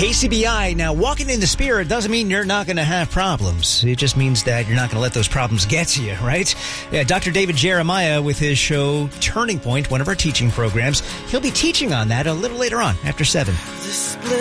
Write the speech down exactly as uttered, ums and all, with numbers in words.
K C B I. Now, walking in the Spirit doesn't mean you're not going to have problems. It just means that you're not going to let those problems get to you, right? Yeah, Doctor David Jeremiah with his show Turning Point, one of our teaching programs. He'll be teaching on that a little later on, after seven.